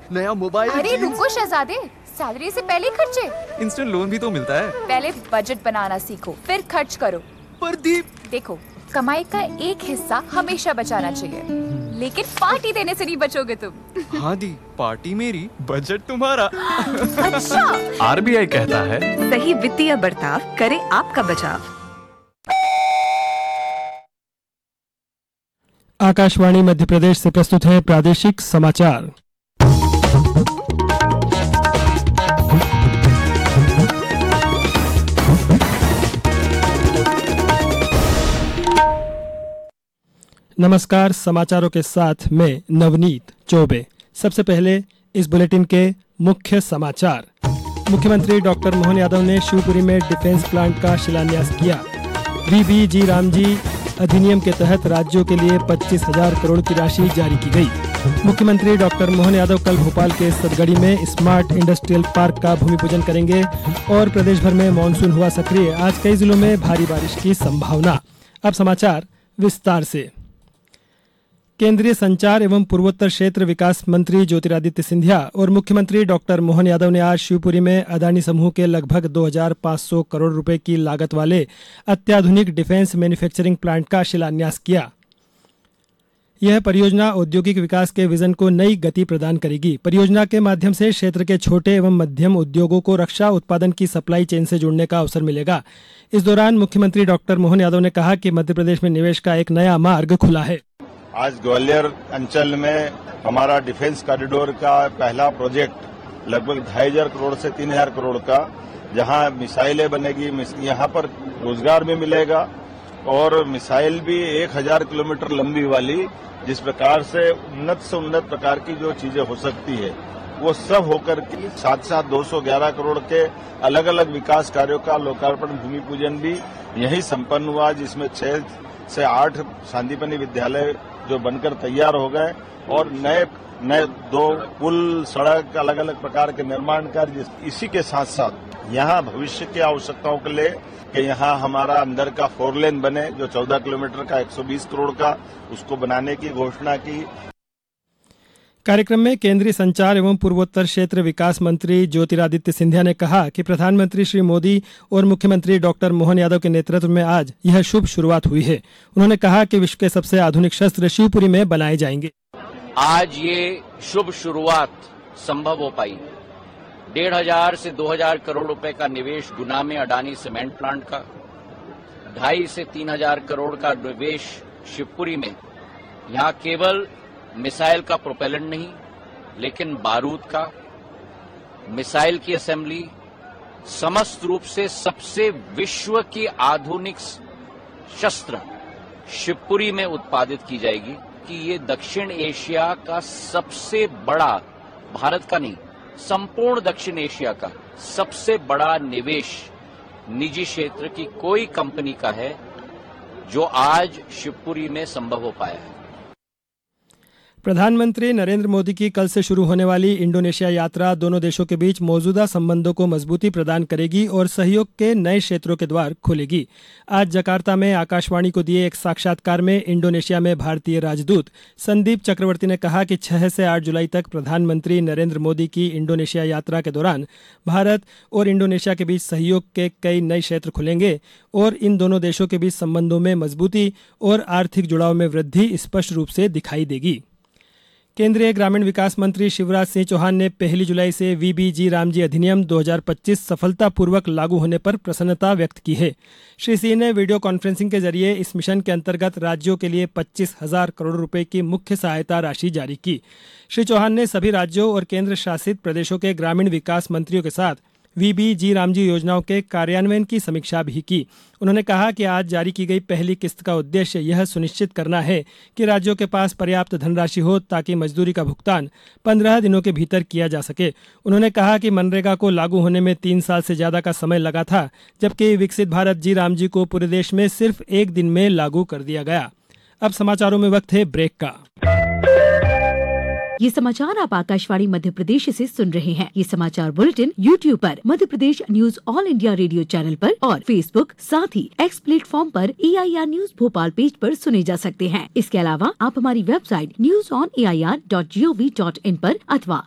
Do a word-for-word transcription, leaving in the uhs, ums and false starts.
नया मोबाइल। अरे रुको शहजादे, सैलरी से पहले खर्चे। इंस्टेंट लोन भी तो मिलता है। पहले बजट बनाना सीखो, फिर खर्च करो। पर दीप, देखो, कमाई का एक हिस्सा हमेशा बचाना चाहिए, लेकिन पार्टी देने से नहीं बचोगे तुम। हाँ दी, पार्टी मेरी, बजट तुम्हारा। अच्छा। आरबीआई कहता है, सही वित्तीय बर्ताव करे आपका बचाव। आकाशवाणी मध्य प्रदेश से प्रस्तुत है प्रादेशिक समाचार। नमस्कार, समाचारों के साथ मैं नवनीत चौबे। सबसे पहले इस बुलेटिन के मुख्य समाचार। मुख्यमंत्री डॉक्टर मोहन यादव ने शिवपुरी में डिफेंस प्लांट का शिलान्यास किया। वीबी जी रामजी अधिनियम के तहत राज्यों के लिए पच्चीस हजार करोड़ की राशि जारी की गई। मुख्यमंत्री डॉक्टर मोहन यादव कल भोपाल के सतगड़ी में स्मार्ट इंडस्ट्रियल पार्क का भूमि पूजन करेंगे और प्रदेश भर में मानसून हुआ सक्रिय, आज कई जिलों में भारी बारिश की संभावना। अब समाचार विस्तार से। केंद्रीय संचार एवं पूर्वोत्तर क्षेत्र विकास मंत्री ज्योतिरादित्य सिंधिया और मुख्यमंत्री डॉक्टर मोहन यादव ने आज शिवपुरी में अदानी समूह के लगभग दो हज़ार पाँच सौ करोड़ रुपए की लागत वाले अत्याधुनिक डिफेंस मैन्युफैक्चरिंग प्लांट का शिलान्यास किया। यह परियोजना औद्योगिक विकास के विजन को नई गति प्रदान करेगी। परियोजना के माध्यम से क्षेत्र के छोटे एवं मध्यम उद्योगों को रक्षा उत्पादन की सप्लाई चेन से जुड़ने का अवसर मिलेगा। इस दौरान मुख्यमंत्री डॉक्टर मोहन यादव ने कहा कि मध्य प्रदेश में निवेश का एक नया मार्ग खुला है। आज ग्वालियर अंचल में हमारा डिफेंस कॉरिडोर का पहला प्रोजेक्ट लगभग ढाई हजार करोड़ से तीन हजार करोड़ का, जहां मिसाइलें बनेगी, यहां पर रोजगार भी मिलेगा और मिसाइल भी एक हजार किलोमीटर लंबी वाली, जिस प्रकार से उन्नत से उन्नत प्रकार की जो चीजें हो सकती है वो सब होकर के साथ साथ दो सौ ग्यारह करोड़ के अलग अलग विकास कार्यों का लोकार्पण भूमि पूजन भी यही संपन्न हुआ, जिसमें छह से आठ सांदीपनि विद्यालय जो बनकर तैयार हो गए और नए नए दो पुल, सड़क, अलग अलग प्रकार के निर्माण कार्य। इसी के साथ साथ यहाँ भविष्य की आवश्यकताओं के लिए कि यहाँ हमारा अंदर का फोर लेन बने, जो चौदह किलोमीटर का एक सौ बीस करोड़ का, उसको बनाने की घोषणा की। कार्यक्रम में केंद्रीय संचार एवं पूर्वोत्तर क्षेत्र विकास मंत्री ज्योतिरादित्य सिंधिया ने कहा कि प्रधानमंत्री श्री मोदी और मुख्यमंत्री डॉक्टर मोहन यादव के नेतृत्व में आज यह शुभ शुरुआत हुई है। उन्होंने कहा कि विश्व के सबसे आधुनिक शस्त्र शिवपुरी में बनाए जाएंगे। आज ये शुभ शुरुआत संभव हो पाई। डेढ़ हजार से दो हजार करोड़ रुपए का निवेश गुना में अडानी सीमेंट प्लांट का, ढाई से तीन हजार करोड़ का निवेश शिवपुरी में। यहाँ केवल मिसाइल का प्रोपेलेंट नहीं, लेकिन बारूद का, मिसाइल की असेंबली, समस्त रूप से सबसे विश्व की आधुनिक शस्त्र शिवपुरी में उत्पादित की जाएगी। कि ये दक्षिण एशिया का सबसे बड़ा, भारत का नहीं, संपूर्ण दक्षिण एशिया का सबसे बड़ा निवेश निजी क्षेत्र की कोई कंपनी का है, जो आज शिवपुरी में संभव हो पाया है। प्रधानमंत्री नरेंद्र मोदी की कल से शुरू होने वाली इंडोनेशिया यात्रा दोनों देशों के बीच मौजूदा संबंधों को मजबूती प्रदान करेगी और सहयोग के नए क्षेत्रों के द्वार खोलेगी। आज जकार्ता में आकाशवाणी को दिए एक साक्षात्कार में इंडोनेशिया में भारतीय राजदूत संदीप चक्रवर्ती ने कहा कि छह से आठ जुलाई तक प्रधानमंत्री नरेंद्र मोदी की इंडोनेशिया यात्रा के दौरान भारत और इंडोनेशिया के बीच सहयोग के कई नए क्षेत्र खुलेंगे और इन दोनों देशों के बीच संबंधों में मजबूती और आर्थिक जुड़ाव में वृद्धि स्पष्ट रूप से दिखाई देगी। केंद्रीय ग्रामीण विकास मंत्री शिवराज सिंह चौहान ने पहली जुलाई से वीबी जी रामजी अधिनियम दो हज़ार पच्चीस सफलतापूर्वक लागू होने पर प्रसन्नता व्यक्त की है। श्री सिंह ने वीडियो कॉन्फ्रेंसिंग के जरिए इस मिशन के अंतर्गत राज्यों के लिए पच्चीस हजार करोड़ रुपए की मुख्य सहायता राशि जारी की। श्री चौहान ने सभी राज्यों और केंद्र शासित प्रदेशों के ग्रामीण विकास मंत्रियों के साथ वीबी जी रामजी योजनाओं के कार्यान्वयन की समीक्षा भी की। उन्होंने कहा कि आज जारी की गई पहली किस्त का उद्देश्य यह सुनिश्चित करना है कि राज्यों के पास पर्याप्त धनराशि हो ताकि मजदूरी का भुगतान पंद्रह दिनों के भीतर किया जा सके। उन्होंने कहा कि मनरेगा को लागू होने में तीन साल से ज्यादा का समय लगा था, जबकि विकसित भारत जी रामजी को पूरे देश में सिर्फ एक दिन में लागू कर दिया गया। अब समाचारों में वक्त है ब्रेक का। ये समाचार आप आकाशवाणी मध्य प्रदेश से सुन रहे हैं। ये समाचार बुलेटिन यूट्यूब पर Madhya Pradesh news all India radio channel पर और फेसबुक साथ ही एक्स प्लेटफॉर्म पर ए I R news Bhopal page पर सुने जा सकते हैं। इसके अलावा आप हमारी website news on A I R dot G O V dot in पर अथवा